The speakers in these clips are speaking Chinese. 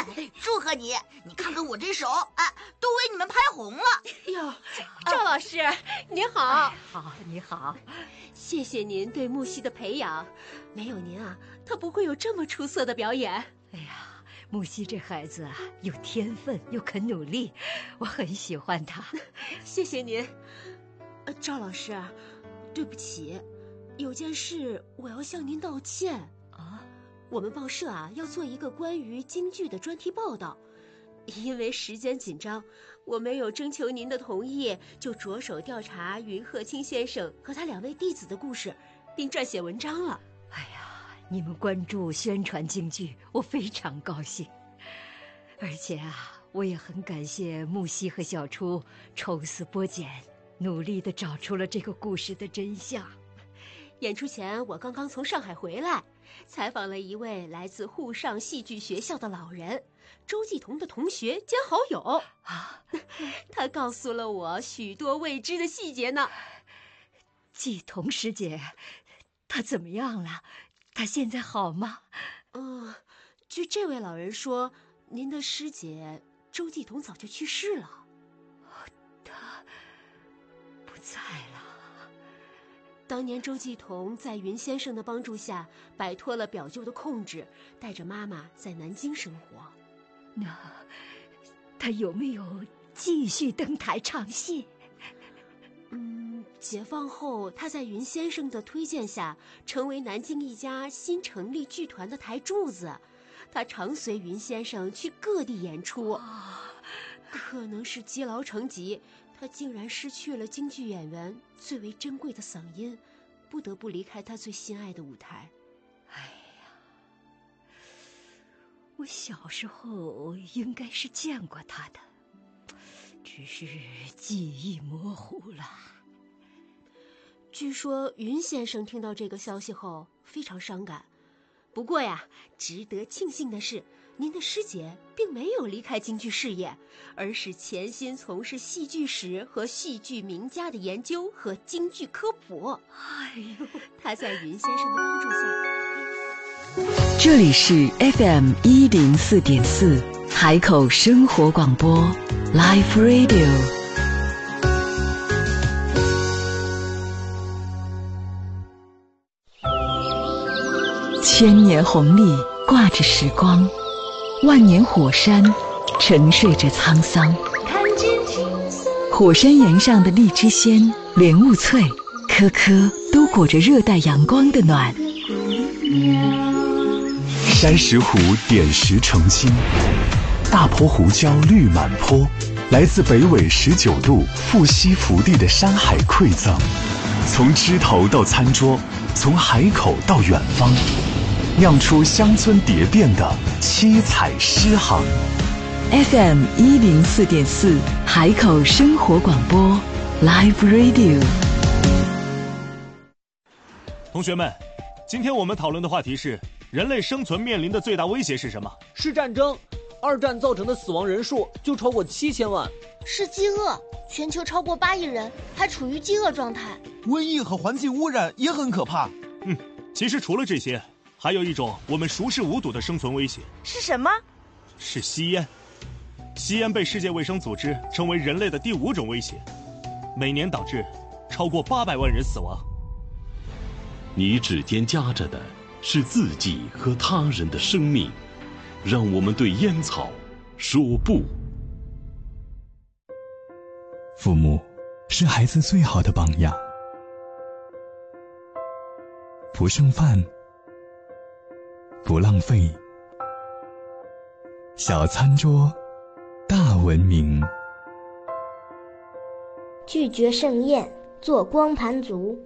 祝贺你！你看看我这手，都为你们拍红了。 哟，赵老师，您好。 好，你好。 谢谢您对木西的培养，没有您啊，他不会有这么出色的表演。 哎呀，木西这孩子啊，有天分又肯努力，我很喜欢他。 谢谢您。赵老师，对不起，有件事我要向您道歉啊。我们报社要做一个关于京剧的专题报道，因为时间紧张，我没有征求您的同意，就着手调查云鹤清先生和他2位弟子的故事，并撰写文章了。 哎呀，你们关注宣传京剧，我非常高兴。而且我也很感谢木西和小初抽丝剥茧，努力地找出了这个故事的真相。 演出前，我刚刚从上海回来，采访了一位来自沪上戏剧学校的老人，周继彤的同学兼好友他告诉了我许多未知的细节呢。 继彤师姐，她怎么样了？她现在好吗？ 据这位老人说，您的师姐周继彤早就去世了。 她不在了。 当年周继彤在云先生的帮助下摆脱了表舅的控制，带着妈妈在南京生活。 那他有没有继续登台唱戏？ 解放后他在云先生的推荐下成为南京一家新成立剧团的台柱子，他常随云先生去各地演出。可能是积劳成疾，他竟然失去了京剧演员最为珍贵的嗓音，不得不离开他最心爱的舞台。 哎呀，我小时候应该是见过他的，只是记忆模糊了。 据说云先生听到这个消息后非常伤感，不过呀，值得庆幸的是，您的师姐并没有离开京剧事业，而是潜心从事戏剧史和戏剧名家的研究和京剧科普。她在云先生的帮助下。 这里是 FM104.4 海口生活广播 Live Radio。千年红历挂着时光，万年火山沉睡着沧桑。火山岩上的荔枝鲜、莲雾脆，颗颗都裹着热带阳光的暖。 山石湖点石成金，大坡胡椒绿满坡，来自北纬19度富硒福地的山海馈赠，从枝头到餐桌，从海口到远方，酿出乡村蝶变的七彩诗行。 FM104.4 海口生活广播 Live Radio。 同学们，今天我们讨论的话题是人类生存面临的最大威胁是什么？ 是战争。2战造成的死亡人数就超过7000万。 是饥饿，全球超过8亿人还处于饥饿状态。 瘟疫和环境污染也很可怕。 其实除了这些，还有一种我们熟视无睹的生存威胁。 是什么？ 是吸烟。吸烟被世界卫生组织称为人类的第5种威胁，每年导致超过800万人死亡。 你指尖夹着的是自己和他人的生命，让我们对烟草说不。 父母是孩子最好的榜样，不剩饭，不浪费，小餐桌大文明。 拒绝盛宴，做光盘族。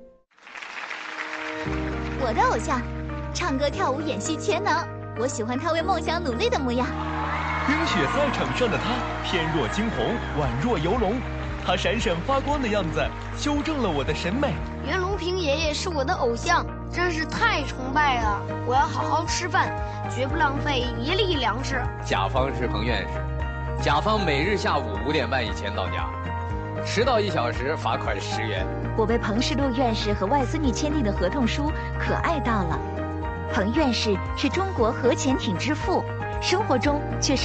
我的偶像，唱歌跳舞演戏全能，我喜欢他为梦想努力的模样。 冰雪赛场上的他，翩若惊鸿，宛若游龙，他闪闪发光的样子修正了我的审美。 袁隆平爷爷是我的偶像，真是太崇拜了！我要好好吃饭，绝不浪费一粒粮食。 甲方是彭院士，甲方每日下午5点半以前到家，迟到1小时罚款10元。 我为彭世禄院士和外孙女签订的合同书可爱到了。彭院士是中国核潜艇之父，生活中却是